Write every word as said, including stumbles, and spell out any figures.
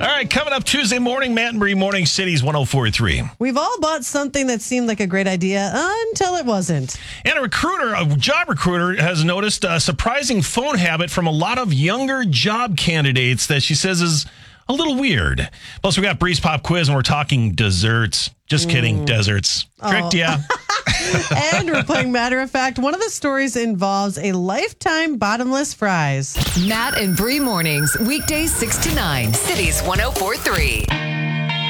right, coming up Tuesday morning, Matt and Bree Morning Cities one oh four point three. We've all bought something that seemed like a great idea until it wasn't. And a recruiter, a job recruiter, has noticed a surprising phone habit from a lot of younger job candidates that she says is a little weird. Plus, we got Bree's Pop Quiz, and we're talking desserts. Just kidding, deserts. Tricked ya. And we're playing Matter of Fact. One of the stories involves a lifetime bottomless fries. Matt and Bree mornings, weekdays six to nine. Cities one oh four point three.